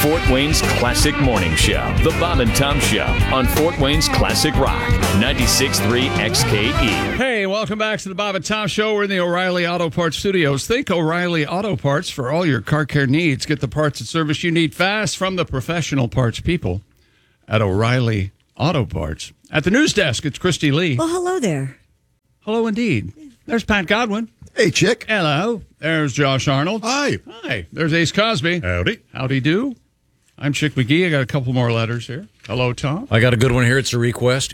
Fort Wayne's Classic Morning Show, The Bob and Tom Show on Fort Wayne's Classic Rock, 96.3 XKE. Hey, welcome back to the Bob and Tom Show. We're in the O'Reilly Auto Parts Studios. Think O'Reilly Auto Parts for all your car care needs. Get the parts and service you need fast from the professional parts people at O'Reilly Auto Parts. At the news desk, it's Christy Lee. Well, hello there. Hello, indeed. There's Pat Godwin. Hey, Chick. Hello. There's Josh Arnold. Hi. Hi. There's Ace Cosby. Howdy. Howdy do. I'm Chick McGee. I got a couple more letters here. Hello, Tom. I got a good one here. It's a request.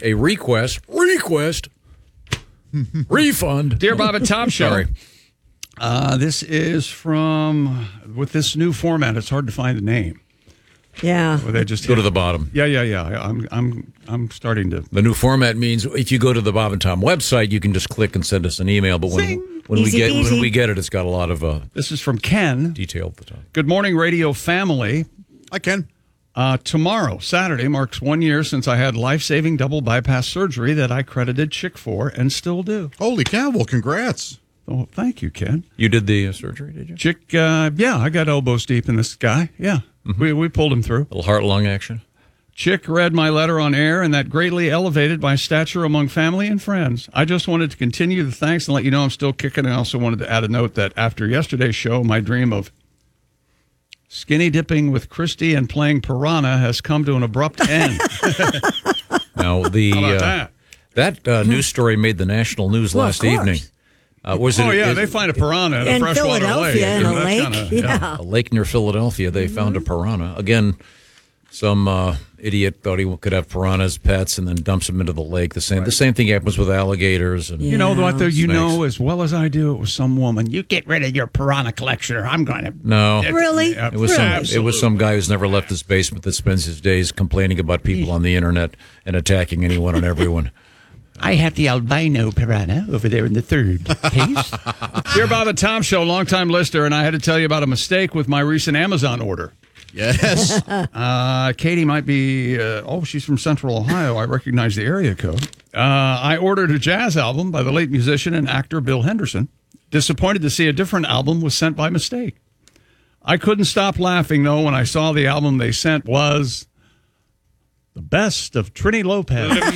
Refund. Dear Bob and Tom Show. Sorry. This is from, with this new format, it's hard to find the name. Yeah. Where they just Go to the bottom. Yeah. I'm starting to. The new format means if you go to the Bob and Tom website, you can just click and send us an email. But when we get it, it's got a lot of This is from Ken. detail at the top. Good morning, radio family. Hi, Ken. Tomorrow, Saturday, marks 1 year since I had life-saving double bypass surgery that I credited Chick for and still do. Holy cow. Well, congrats. Oh, thank you, Ken. You did the surgery, did you? Chick, yeah, I got elbows deep in this guy. Yeah, we pulled him through. A little heart-lung action. Chick read my letter on air, and that greatly elevated my stature among family and friends. I just wanted to continue the thanks and let you know I'm still kicking. I also wanted to add a note that after yesterday's show, my dream of skinny dipping with Christy and playing piranha has come to an abrupt end. Now, How about that news story made the national news Well, last of course. evening. They find a piranha at a In freshwater lake. Philadelphia, in a That's lake. kinda- Yeah. A lake near Philadelphia, they found a piranha. Again, some idiot thought he could have piranhas, pets, and then dumps them into the lake. The same thing happens with alligators. And You know what, though? You Snakes. know as well as I do, it was some woman. You get rid of your piranha collection or I'm going to... No. Really? Yeah, It was some guy who's never left his basement that spends his days complaining about people on the internet and attacking anyone and everyone. I have the albino piranha over there in the third case. Dear Bob and Tom Show, longtime listener, and I had to tell you about a mistake with my recent Amazon order. Yes. Katie might be, she's from Central Ohio. I recognize the area code. I ordered a jazz album by the late musician and actor Bill Henderson. Disappointed to see a different album was sent by mistake. I couldn't stop laughing, though, when I saw the album they sent was the best of Trini Lopez. How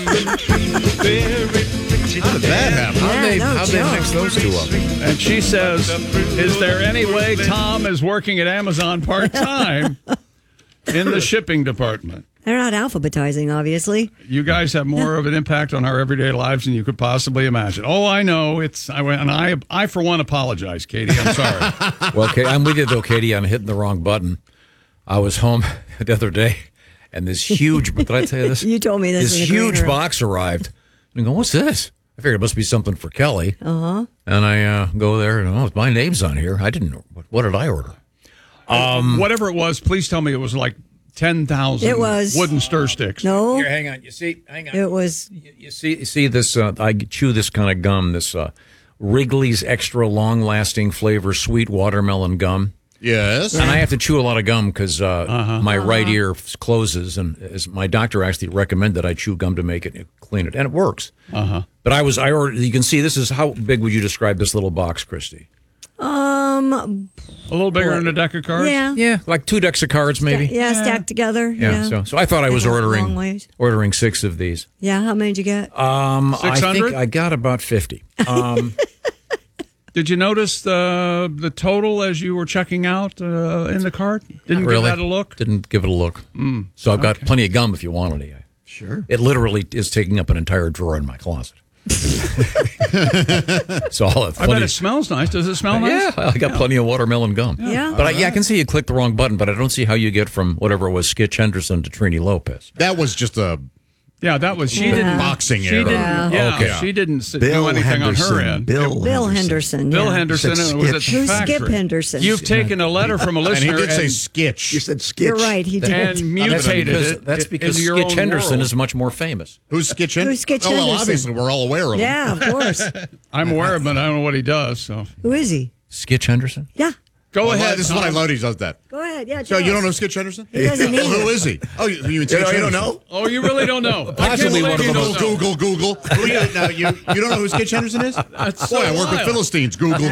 did that happen? How'd they mix those two up? And she says, is there any way Tom is working at Amazon part-time in the shipping department? They're not alphabetizing, obviously. You guys have more of an impact on our everyday lives than you could possibly imagine. Oh, I know. I for one, apologize, Katie. I'm sorry. Well, I'm with you, though, Katie. I'm hitting the wrong button. I was home the other day, and this huge, did I tell you this? You told me this. This in the green huge room. box arrived. And I go, what's this? I figured it must be something for Kelly. Uh-huh. And I go there, and my name's on here. I didn't know. What did I order? Whatever it was, please tell me it was like 10,000 It was. wooden stir sticks. No, Here, hang on. Hang on. it was. You see this, I chew this kind of gum, this Wrigley's Extra Long-Lasting Flavor Sweet Watermelon Gum. Yes. And I have to chew a lot of gum because my right ear closes, and as my doctor actually recommended I chew gum to make it clean it, and it works. But I ordered. You can see this is how big would you describe this little box, Christy? A little bigger than a deck of cards? Yeah. Like 2 decks of cards, maybe. Yeah, stacked together. Yeah. So I thought I was Like a long ways. ordering 6 of these. Yeah, how many did you get? I 600? think I got about 50. Did you notice the total as you were checking out in the cart? Didn't give that a look? Didn't give it a look. So I've got plenty of gum if you wanted it. Sure. It literally is taking up an entire drawer in my closet. So I'll have I bet plenty. it smells nice. Does it smell nice? Yeah, I got plenty of watermelon gum. Yeah. But I can see you clicked the wrong button, but I don't see how you get from whatever it was Skitch Henderson to Trini Lopez. That was just a Yeah, that was, she didn't. boxing She error. didn't, Okay. she didn't do Bill anything Henderson. on her end. Bill Henderson. Bill yeah. Henderson, You said and it was at Skitch. the Who's factory. Skip Henderson? You've taken a letter from a And he listener did say skitch. You said skitch. You're right, he did. and mutated it. That's because into your Skitch own Henderson world. is much more famous. Who's Skitch Henderson? Who's Skitch Oh, well, Henderson? obviously, we're all aware of him. Yeah, of course. I'm aware of him, but I don't know what he does. So Who is he? Skitch Henderson? Yeah, go Well, ahead. this is what I Tom. love. He does that. go ahead. ahead. Yeah, So tell you don't us. know Skitch Henderson? He doesn't Well, either. who is he? Oh, you mean Skitch You don't Henderson? know? Oh, you really don't know? Possibly one of the most- Google. Now, you don't know who Skitch Henderson is? That's Boy, so I work with wild. Philistines. Google.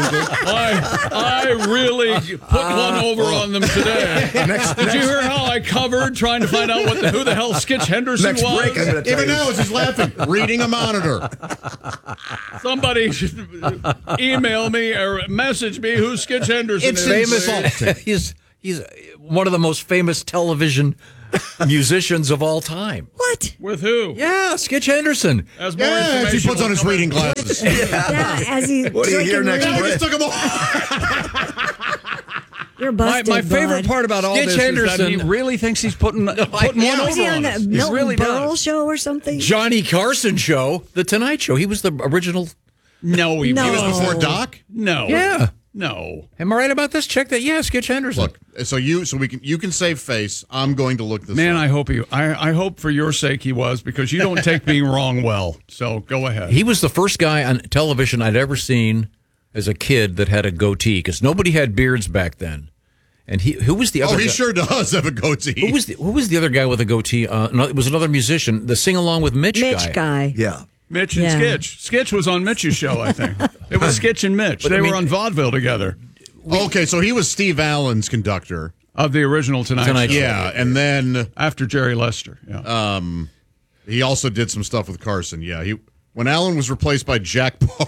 I really put one over on them today. Did you hear how I covered trying to find out who the hell Skitch Henderson Next was? break, I'm going to tell Even you. now, as he's laughing, reading a monitor. Somebody should email me or message me who Skitch Henderson It's is. famous. He's one of the most famous television musicians of all time. What? With who? Yeah, Skitch Henderson. As more Yeah, as he information puts on will his come reading in. glasses. Yeah, as he. What do you hear next Yeah, we break? just took him off. You're busted, My favorite bud. part about all Skitch this is that Henderson. he really thinks he's putting one Was he over on on us. the He Milton really Berle does. show or something? Johnny Carson show, The Tonight Show. He was the original. No, he No. He was was before Doc. No. Yeah. No. Am I right about this? Check that. Yeah, Skitch Henderson. Look, so you can save face. I'm going to look this Man, up. I hope for your sake he was, because you don't take being wrong well. So go ahead. He was the first guy on television I'd ever seen as a kid that had a goatee, because nobody had beards back then. And who was the other? Oh, he guy? sure does have a goatee. Who was the other guy with a goatee? It was another musician. The sing along with Mitch guy. Yeah. Mitch and Yeah. Skitch. Skitch was on Mitch's show, I think. It was Skitch and Mitch. But They I mean- were on vaudeville together Okay, so he was Steve Allen's conductor. of the original Tonight Tonight Show. Show. Yeah, and then After Jerry Lester. Yeah. he also did some stuff with Carson. Yeah, when Allen was replaced by Jack Parr.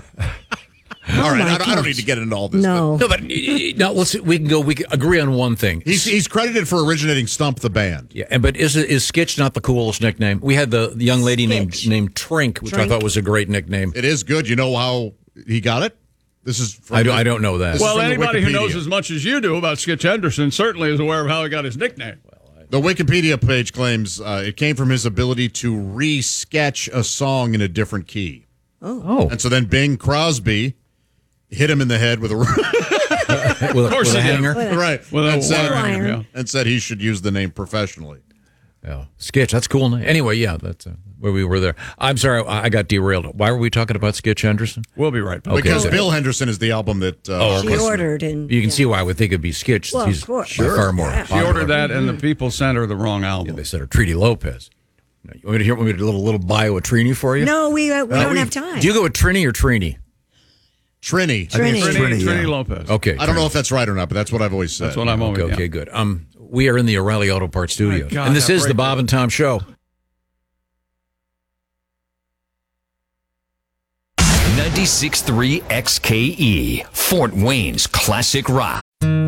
All right, I don't need to get into all this. No. No, but now we can agree on one thing. He's credited for originating Stump the Band. Yeah, but is Skitch not the coolest nickname? We had the young lady named Trink, which I Trink. thought was a great nickname. It is good. You know how he got it? This is from I don't know that. This is Well, from the anybody who Wikipedia. knows as much as you do about Skitch Henderson certainly is aware of how he got his nickname. The Wikipedia page claims it came from his ability to re-sketch a song in a different key. Oh, And so then Bing Crosby hit him in the head with a with course a he did. hanger. right With a and, said, wire hanger, yeah. and said he should use the name professionally. Yeah, Skitch. That's cool. Anyway, yeah, that's where we were there. I'm sorry, I got derailed. Why were we talking about Skitch Henderson? We'll be right back. Okay. Because Bill Henderson is the album that She ordered and You can see why I would think it'd be Skitch. Well, of He's course. by far more. Yeah. She ordered that, and the people sent her the wrong album. They said Treaty Lopez. You want me to hear a little bio of Trini for you? no, we don't have time. Do you go with Trini or Trini? Trini. Trini. Trini yeah. Lopez. Okay. I don't know if that's right or not, but that's what I've always said. That's what I'm always. Okay, good. We are in the O'Reilly Auto Parts studio, God, and this that is the break- Bob and Tom Show. 96.3 XKE, Fort Wayne's classic rock.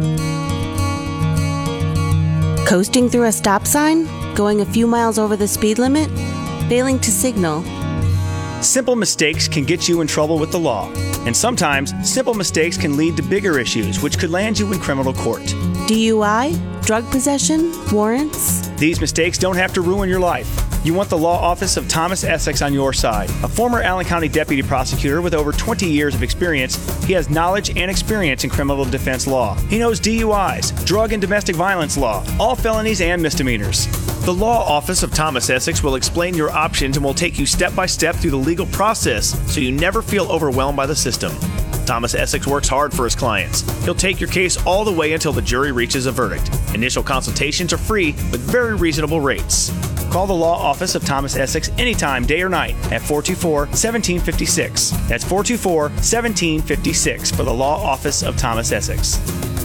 Coasting through a stop sign? Going a few miles over the speed limit? Failing to signal? Simple mistakes can get you in trouble with the law. And sometimes, simple mistakes can lead to bigger issues, which could land you in criminal court. DUI? Drug possession? Warrants? These mistakes don't have to ruin your life. You want the law office of Thomas Essex on your side. A former Allen County deputy prosecutor with over 20 years of experience, he has knowledge and experience in criminal defense law. He knows DUIs, drug and domestic violence law, all felonies and misdemeanors. The law office of Thomas Essex will explain your options and will take you step by step through the legal process so you never feel overwhelmed by the system. Thomas Essex works hard for his clients. He'll take your case all the way until the jury reaches a verdict. Initial consultations are free with very reasonable rates. Call the law office of Thomas Essex anytime, day or night, at 424-1756. That's 424-1756 for the law office of Thomas Essex.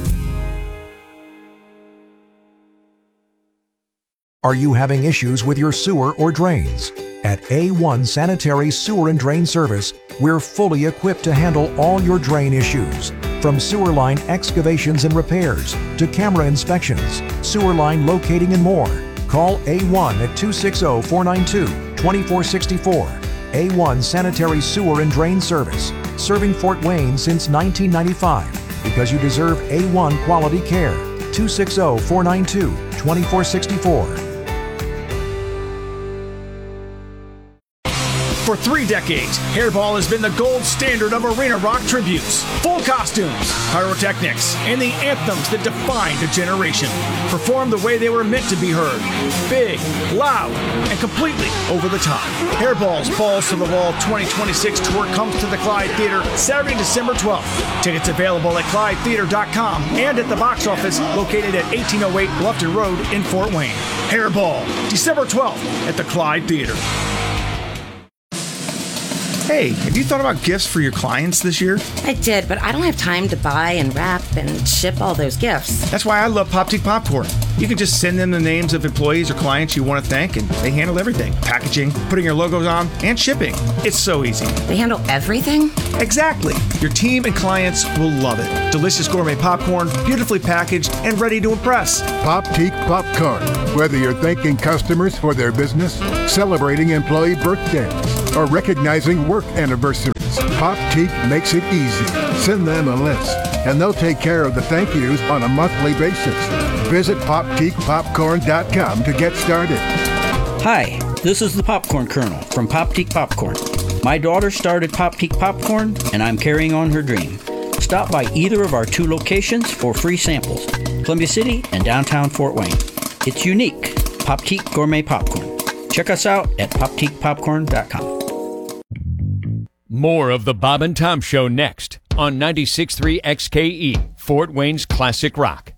Are you having issues with your sewer or drains? At A1 Sanitary Sewer and Drain Service, we're fully equipped to handle all your drain issues. From sewer line excavations and repairs to camera inspections, sewer line locating and more. Call A1 at 260-492-2464. A1 Sanitary Sewer and Drain Service, serving Fort Wayne since 1995 because you deserve A1 quality care. 260-492-2464. For 3 decades, Hairball has been the gold standard of arena rock tributes. Full costumes, pyrotechnics, and the anthems that defined a generation. Performed the way they were meant to be heard. Big, loud, and completely over the top. Hairball's Balls to the Wall 2026 tour comes to the Clyde Theater Saturday, December 12th. Tickets available at ClydeTheater.com and at the box office located at 1808 Bluffton Road in Fort Wayne. Hairball, December 12th at the Clyde Theater. Hey, have you thought about gifts for your clients this year? I did, but I don't have time to buy and wrap and ship all those gifts. That's why I love Poptique Popcorn. You can just send them the names of employees or clients you want to thank, and they handle everything. Packaging, putting your logos on, and shipping. It's so easy. They handle everything? Exactly. Your team and clients will love it. Delicious gourmet popcorn, beautifully packaged, and ready to impress. Poptique Popcorn. Whether you're thanking customers for their business, celebrating employee birthdays, or recognizing work anniversaries, Poptique makes it easy. Send them a list, and they'll take care of the thank yous on a monthly basis. Visit PoptiquePopcorn.com to get started. Hi, this is the Popcorn Colonel from Poptique Popcorn. My daughter started Poptique Popcorn, and I'm carrying on her dream. Stop by either of our 2 locations for free samples, Columbia City and downtown Fort Wayne. It's unique, Poptique Gourmet Popcorn. Check us out at PoptiquePopcorn.com. More of the Bob and Tom Show next on 96.3 XKE, Fort Wayne's Classic Rock.